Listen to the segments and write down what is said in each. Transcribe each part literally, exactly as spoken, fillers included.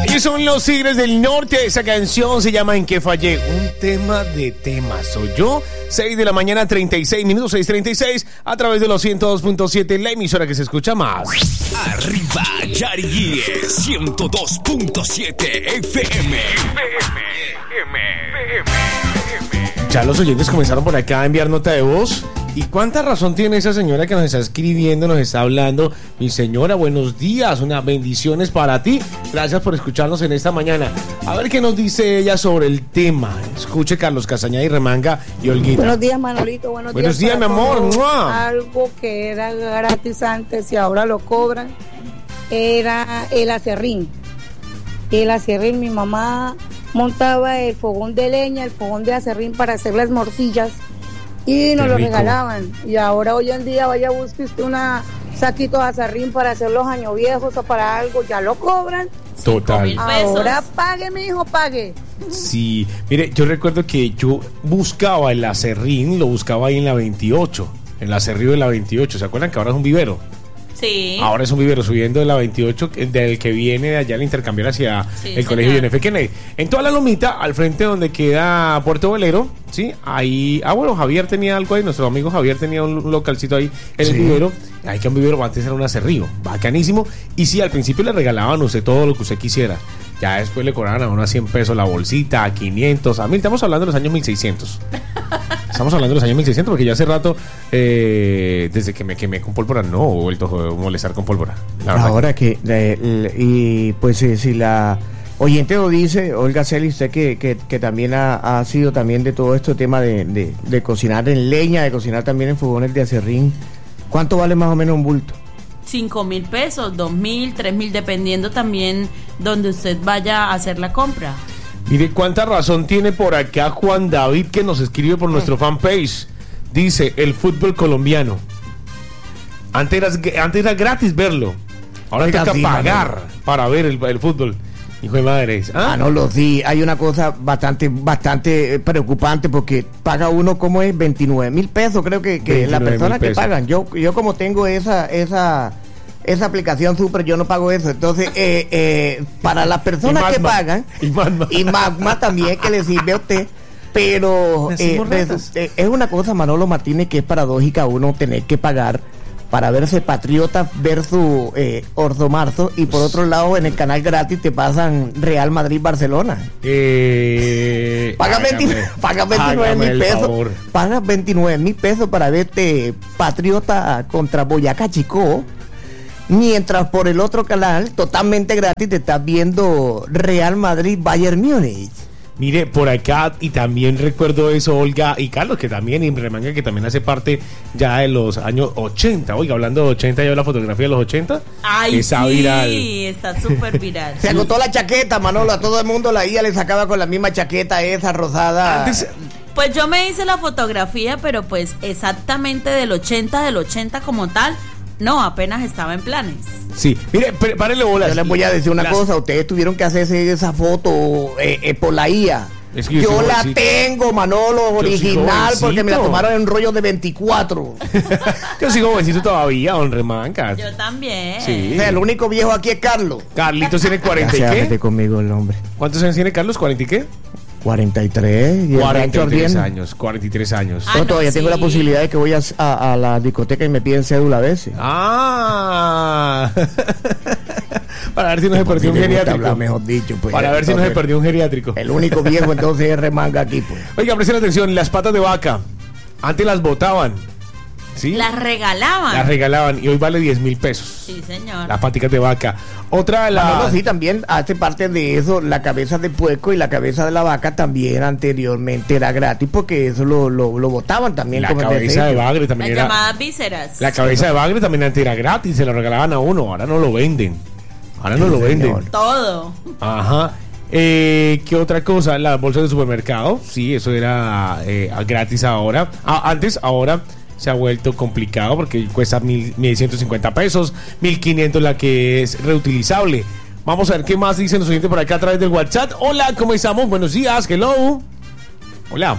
Ellos son los Tigres del Norte. Esa canción se llama ¿En qué fallé? Un tema de temas. Soy yo. seis de la mañana, treinta y seis minutos, seis treinta y seis, a través de los ciento dos punto siete, la emisora que se escucha más. Arriba, Yari, ciento dos punto siete F M. Ya los oyentes comenzaron por acá a enviar nota de voz. ¿Y cuánta razón tiene esa señora que nos está escribiendo, nos está hablando? Mi señora, buenos días, unas bendiciones para ti. Gracias por escucharnos en esta mañana. A ver qué nos dice ella sobre el tema. Escuche Carlos Castañeda y Remanga y Olguita. Buenos días, Manolito. Buenos, buenos días, días mi amor. ¡Mua! Algo que era gratis antes y ahora lo cobran era el acerrín. El acerrín, mi mamá montaba el fogón de leña, el fogón de acerrín para hacer las morcillas. Y nos lo regalaban. Y ahora hoy en día vaya a buscar usted una saquito de acerrín para hacer los años viejos o para algo, ya lo cobran. Total. Ahora pague, mi hijo, pague. Sí, mire, yo recuerdo que yo buscaba el acerrín, lo buscaba ahí en la veintiocho, en el acerrío de la veintiocho. ¿Se acuerdan que ahora es un vivero? Sí. Ahora es un vivero subiendo de la veintiocho, del que viene de allá al intercambiar hacia sí, el colegio John F. Kennedy. En toda la lomita, al frente donde queda Puerto Velero, ¿sí? Ahí, ah, bueno, Javier tenía algo ahí, nuestro amigo Javier tenía un localcito ahí en sí. El vivero. Hay que un vivero, antes era un acerrío, bacanísimo. Y sí, al principio le regalaban a usted todo lo que usted quisiera. Ya después le cobraban a uno a cien pesos la bolsita, a quinientos, a mil. Estamos hablando de los años mil seiscientos. Estamos hablando de los años mil seiscientos porque ya hace rato, eh, desde que me quemé con pólvora, no he vuelto a molestar con pólvora. Ahora que, que eh, y pues eh, si la oyente lo dice, Olga Celi, usted que, que, que también ha, ha sido también de todo este tema de, de, de cocinar en leña, de cocinar también en fogones de acerrín, ¿cuánto vale más o menos un bulto? Cinco mil pesos, dos mil, tres mil, dependiendo también donde usted vaya a hacer la compra. Mire cuánta razón tiene por acá Juan David, que nos escribe por nuestro fanpage. Dice, el fútbol colombiano. Antes era, antes era gratis verlo. Ahora hay que pagar para ver el, el fútbol. Hijo de madre. ¿Ah? Ah, no, lo sí. Hay una cosa bastante bastante preocupante porque paga uno, como es? veintinueve mil pesos, creo que, que las personas que pagan. Yo yo como tengo esa esa esa aplicación super, yo no pago eso. Entonces, eh, eh, para las personas que pagan, y Magma. y Magma también, que le sirve a usted, pero eh, es, es una cosa, Manolo Martínez, que es paradójica uno tener que pagar para verse Patriota versus eh, Orzo Marzo, y por otro lado en el canal gratis te pasan Real Madrid-Barcelona. Eh, pagas veintinueve mil pesos. Favor. Pagas veintinueve mil pesos para verte Patriota contra Boyacá Chicó, mientras por el otro canal, totalmente gratis, te estás viendo Real Madrid-Bayern Múnich. Mire, por acá, y también recuerdo eso, Olga y Carlos, que también, y Remanga, que también hace parte ya de los años ochenta. Oiga, hablando de ochenta, yo la fotografía de los ochenta. Ay, esa sí, viral. está súper viral. Se agotó la chaqueta, Manolo, a todo el mundo la I A le sacaba con la misma chaqueta esa rosada. Antes, pues yo me hice la fotografía, pero pues exactamente del ochenta, del ochenta como tal, no, apenas estaba en planes. Sí, mire, párele bolas. Yo les voy a decir una las... cosa, ustedes tuvieron que hacerse esa foto eh, eh, por la I A. Es que yo, yo la jovencito. tengo, Manolo, original, porque me la tomaron en rollo de veinticuatro. Yo sigo jovencito todavía, don Remanca. Yo también. Sí. O sea, el único viejo aquí es Carlos. Carlitos tiene cuarenta y qué. Conmigo el hombre. ¿Cuántos años tiene Carlos? ¿cuarenta y qué? cuarenta y tres. cuarenta y tres años, cuarenta y tres años. Ah, no, todavía sí. Tengo la posibilidad de que voy a, a, a la discoteca y me piden cédula a veces. Ah. Para ver si no se perdió un geriátrico. Hablar, mejor dicho, pues. Para ver si no se perdió un geriátrico. El único viejo entonces es Remanga aquí, pues. Oiga, presten atención, las patas de vaca. Antes las botaban. ¿Sí? Las regalaban. Las regalaban y hoy vale diez mil pesos. Sí, señor. Las paticas de vaca. Otra, la... Manolo, sí, también hace parte de eso, la cabeza de puerco y la cabeza de la vaca también anteriormente era gratis porque eso lo, lo, lo botaban también. La como cabeza de bagre también Las era... llamadas vísceras. La cabeza de bagre también antes era gratis, se lo regalaban a uno, ahora no lo venden. Ahora no sí, lo venden. Señor. Todo. Ajá. Eh, ¿Qué otra cosa? Las bolsas de supermercado, sí, eso era eh, gratis ahora. Ah, antes, ahora... se ha vuelto complicado porque cuesta mil ciento cincuenta pesos, mil quinientos la que es reutilizable. Vamos a ver qué más dicen los oyentes por acá a través del WhatsApp. Hola, ¿cómo estamos? Buenos días, hello. Hola.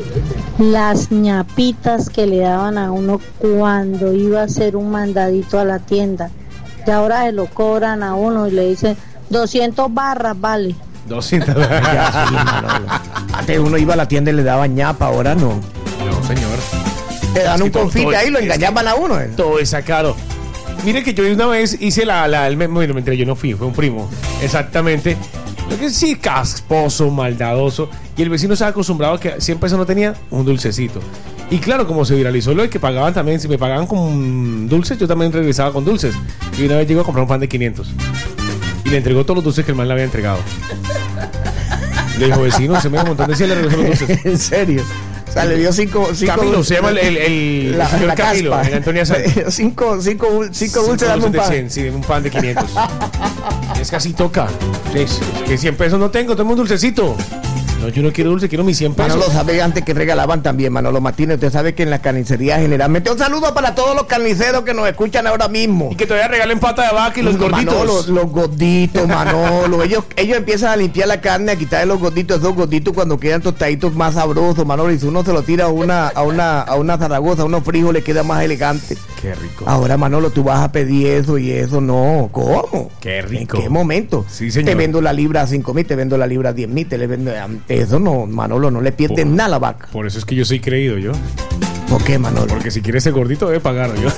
Las ñapitas que le daban a uno cuando iba a hacer un mandadito a la tienda. Y ahora se lo cobran a uno y le dicen, doscientas barras, vale. doscientas Ya, sí, Manolo. Antes uno iba a la tienda y le daban ñapa, ahora no. No, señor. Te dan Es que un todo- confite todo- ahí, lo es que- engañaban a uno. ¿eh? Todo está caro. Mire que yo una vez hice la, la el, bueno, mentira, yo no fui, fue un primo. Exactamente. Lo que sí, casposo, maldadoso. Y el vecino estaba acostumbrado a que cien pesos no tenía un dulcecito. Y claro, como se viralizó lo de que pagaban también, si me pagaban con dulces, yo también regresaba con dulces. Y una vez llegó a comprar un pan de quinientos. Y le entregó todos los dulces que el man le había entregado. Le dijo, vecino, se me dio un montón de cien, le regresó los dulces. En serio. O sea, le dio cinco... cinco Camilo, se llama el, el, el, la, el señor la Camilo, caspa. en Antonia Sáenz. cinco, cinco, cinco dulces, dame un de pan. cien, sí, un pan de quinientos. Es que así toca. Es, es que cien pesos no tengo, tengo un dulcecito. No, yo no quiero dulce, quiero mis cien pesos. Manolo sabe antes que regalaban también, Manolo Martínez. Usted sabe que en la carnicería generalmente... Un saludo para todos los carniceros que nos escuchan ahora mismo. Y que todavía regalen pata de vaca y los gorditos. Manolo, los gorditos, Manolo. ellos, ellos empiezan a limpiar la carne, a quitarle los gorditos, esos gorditos cuando quedan tostaditos más sabrosos, Manolo. Y si uno se lo tira a una, a una, a una Zaragoza, a unos frijoles, queda más elegante. Qué rico. Ahora, Manolo, tú vas a pedir eso y eso no. ¿Cómo? Qué rico. ¿En qué momento? Sí, señor. Te vendo la libra a cinco mil, te vendo la libra a diez mil, te le vendo... Eso no, Manolo, no le pierdes Por- nada a la vaca. Por eso es que yo soy creído, yo. ¿Por qué, Manolo? Porque si quieres ser gordito, debe pagar, yo.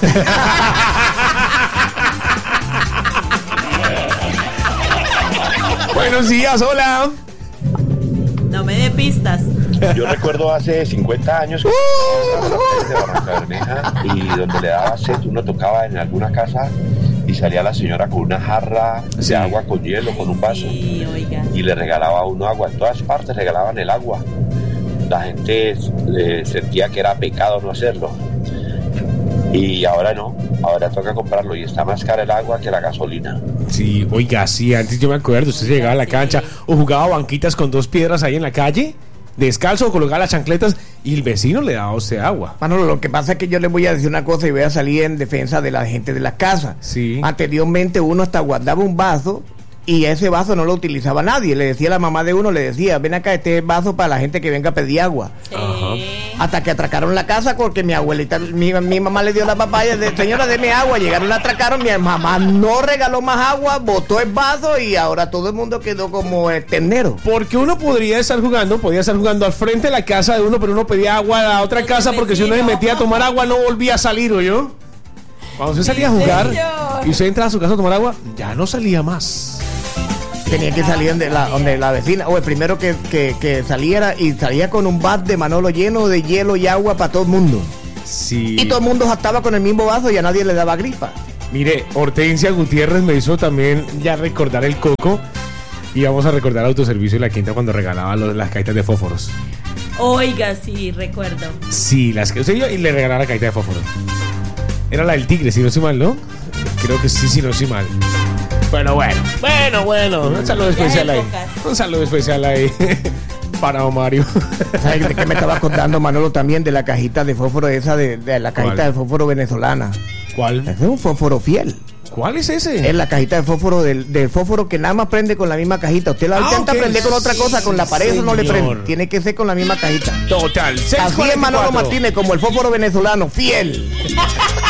Buenos días, hola. No me dé pistas. Yo recuerdo hace cincuenta años que Uh, de Barranca Bermeja y donde le daba sed, uno tocaba en alguna casa y salía la señora con una jarra Sí. de agua con hielo, con un vaso Sí, oiga. y le regalaba a uno agua. En todas partes regalaban el agua. La gente eh, sentía que era pecado no hacerlo. Y ahora no, ahora toca comprarlo y está más cara el agua que la gasolina. Sí, oiga, sí, antes yo me acuerdo, usted se llegaba a la cancha o jugaba banquitas con dos piedras ahí en la calle, descalzo, o colocaba las chancletas y el vecino le daba a usted agua. Manolo, lo que pasa es que yo le voy a decir una cosa y voy a salir en defensa de la gente de la casa. Sí. Anteriormente uno hasta guardaba un vaso y ese vaso no lo utilizaba nadie. Le decía a la mamá de uno, le decía, ven acá, este es vaso para la gente que venga a pedir agua. Sí. Hasta que atracaron la casa porque mi abuelita, mi, mi mamá le dio la papaya, de, señora, deme agua. Llegaron, la atracaron, mi mamá no regaló más agua, botó el vaso y ahora todo el mundo quedó como el ternero. Porque uno podría estar jugando, podía estar jugando al frente de la casa de uno, pero uno pedía agua a la otra Con casa el porque si uno se vecino. metía a tomar agua no volvía a salir, ¿o yo? Cuando usted salía a jugar señor. y usted entraba a su casa a tomar agua, ya no salía más. Tenía que salir donde la, donde la vecina, o el primero que, que, que saliera y salía con un bat de Manolo lleno de hielo y agua para todo el mundo. Sí. Y todo el mundo estaba con el mismo vaso y a nadie le daba gripa. Mire, Hortensia Gutiérrez me hizo también ya recordar el coco. Y vamos a recordar Autoservicio y La Quinta cuando regalaba los- las cajitas de fósforos. Oiga, sí, recuerdo. Sí, las que usted iba y le regalaba la cajita de fósforos. Era la del tigre, si no soy mal, ¿no? Creo que sí, si no soy mal. Bueno, bueno, bueno, bueno. Un saludo Aquellas especial ahí. épocas. Un saludo especial ahí para Mario. ¿Sabes de qué me estaba acordando, Manolo, también? De la cajita de fósforo esa, de, de la cajita ¿Cuál? de fósforo venezolana. ¿Cuál? Ese es un fósforo fiel. ¿Cuál es ese? Es la cajita de fósforo del, del fósforo que nada más prende con la misma cajita. Usted la Ah, intenta ok. prender con otra cosa, con la pared eso no le Señor. prende. Tiene que ser con la misma cajita. Total. Así es Manolo Martínez, como el fósforo venezolano, fiel.